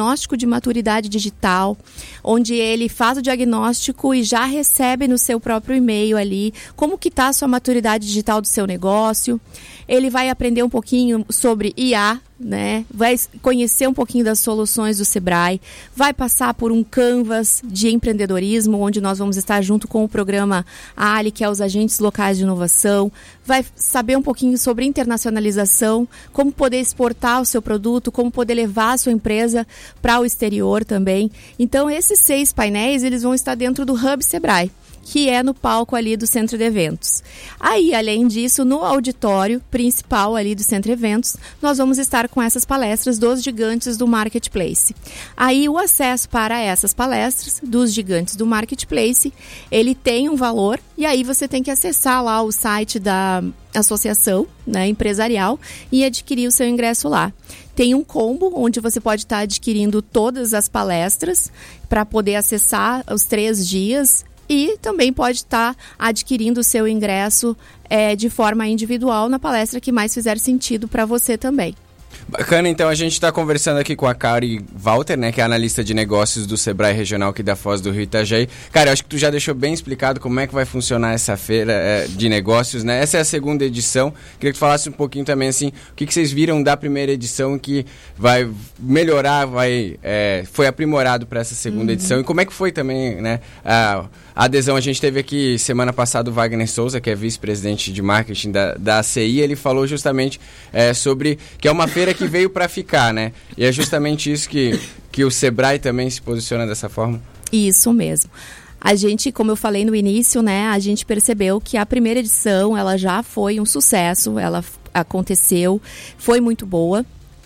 diagnóstico de maturidade digital, onde ele faz o diagnóstico e já recebe no seu próprio e-mail ali como que está a sua maturidade digital do seu negócio. Ele vai aprender um pouquinho sobre IA, né? Vai conhecer um pouquinho das soluções do Sebrae, vai passar por um canvas de empreendedorismo, onde nós vamos estar junto com o programa ALI, que é os Agentes Locais de Inovação, vai saber um pouquinho sobre internacionalização, como poder exportar o seu produto, como poder levar a sua empresa para o exterior também. Então, esses 6 painéis, eles vão estar dentro do Hub Sebrae, que é no palco ali do Centro de Eventos. Aí, além disso, no auditório principal ali do Centro de Eventos, nós vamos estar com essas palestras dos gigantes do Marketplace. Aí, o acesso para essas palestras dos gigantes do Marketplace, ele tem um valor, e aí você tem que acessar lá o site da associação, né, empresarial, e adquirir o seu ingresso lá. Tem um combo onde você pode estar adquirindo todas as palestras para poder acessar os 3 dias, e também pode estar adquirindo o seu ingresso de forma individual na palestra que mais fizer sentido para você também. Bacana, então a gente está conversando aqui com a Kari Walter, né, que é analista de negócios do Sebrae Regional aqui da Foz do Rio Itajaí. Cara, eu acho que tu já deixou bem explicado como é que vai funcionar essa feira de negócios, né? Essa é a 2ª edição. Queria que tu falasse um pouquinho também, assim, o que vocês viram da primeira edição que vai melhorar, foi aprimorado para essa 2ª edição, e como é que foi também, né, a adesão. A gente teve aqui semana passada o Wagner Souza, que é vice-presidente de marketing da ACI, ele falou justamente sobre que é uma feira que veio para ficar, né? E é justamente isso que o Sebrae também se posiciona dessa forma? Isso mesmo. A gente, como eu falei no início, né, a gente percebeu que a primeira edição, ela já foi um sucesso, ela aconteceu, foi muito boa.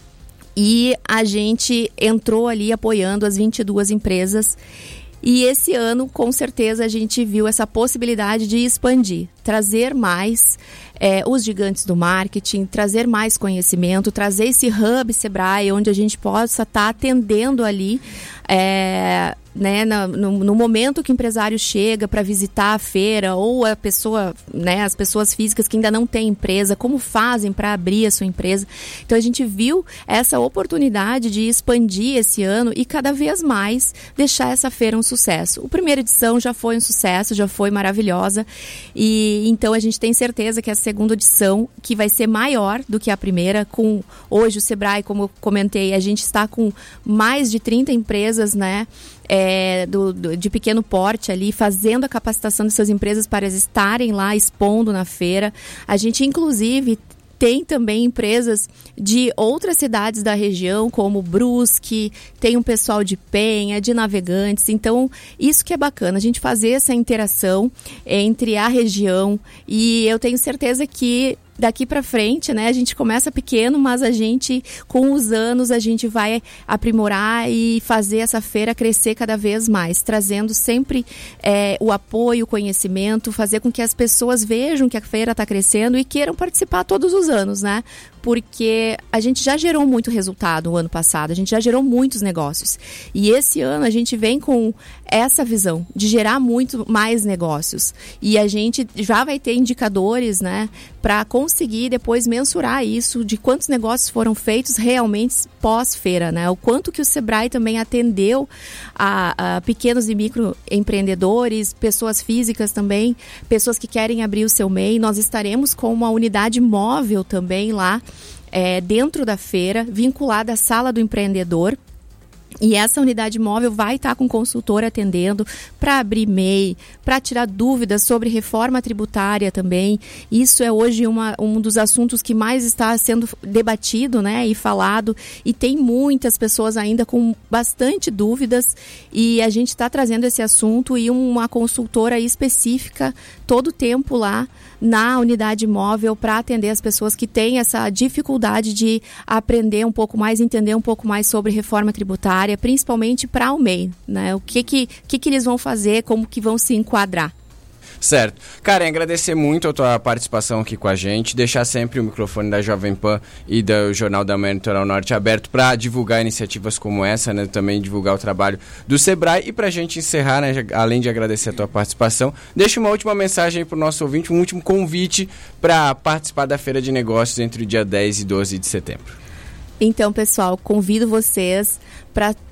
E a gente entrou ali apoiando as 22 empresas. E esse ano, com certeza, a gente viu essa possibilidade de expandir, trazer mais os gigantes do marketing, trazer mais conhecimento, trazer esse hub Sebrae, onde a gente possa estar atendendo ali, né, no momento que o empresário chega para visitar a feira, ou a pessoa, né, as pessoas físicas que ainda não têm empresa, como fazem para abrir a sua empresa. Então a gente viu essa oportunidade de expandir esse ano e cada vez mais deixar essa feira um sucesso. A primeira edição já foi um sucesso, já foi maravilhosa, e então a gente tem certeza que a 2ª edição, que vai ser maior do que a primeira, com hoje o Sebrae, como eu comentei, a gente está com mais de 30 empresas, né, de pequeno porte ali, fazendo a capacitação dessas empresas para elas estarem lá expondo na feira. A gente, inclusive, tem também empresas de outras cidades da região, como Brusque, tem um pessoal de Penha, de Navegantes. Então, isso que é bacana, a gente fazer essa interação entre a região, e eu tenho certeza que daqui para frente, né, a gente começa pequeno, mas a gente, com os anos, a gente vai aprimorar e fazer essa feira crescer cada vez mais, trazendo sempre o apoio, o conhecimento, fazer com que as pessoas vejam que a feira está crescendo e queiram participar todos os anos, né? Porque a gente já gerou muito resultado o ano passado, a gente já gerou muitos negócios. E esse ano a gente vem com essa visão de gerar muito mais negócios. E a gente já vai ter indicadores, né, para conseguir depois mensurar isso, de quantos negócios foram feitos realmente pós-feira, né? O quanto que o Sebrae também atendeu a pequenos e microempreendedores, pessoas físicas também, pessoas que querem abrir o seu MEI. Nós estaremos com uma unidade móvel também lá, dentro da feira, vinculada à sala do empreendedor. E essa unidade móvel vai estar com o consultor atendendo para abrir MEI, para tirar dúvidas sobre reforma tributária também. Isso é hoje um dos assuntos que mais está sendo debatido, né, e falado. E tem muitas pessoas ainda com bastante dúvidas, e a gente está trazendo esse assunto e uma consultora específica todo o tempo lá na unidade móvel para atender as pessoas que têm essa dificuldade de aprender um pouco mais, entender um pouco mais sobre reforma tributária, principalmente para o MEI, né? O que eles vão fazer, como que vão se enquadrar. Certo. Karen, agradecer muito a tua participação aqui com a gente, deixar sempre o microfone da Jovem Pan e do Jornal da Manhã Litoral Norte aberto para divulgar iniciativas como essa, né? Também divulgar o trabalho do Sebrae. E para a gente encerrar, né, além de agradecer a tua participação, deixa uma última mensagem para o nosso ouvinte, um último convite para participar da Feira de Negócios entre o dia 10 e 12 de setembro. Então, pessoal, convido vocês para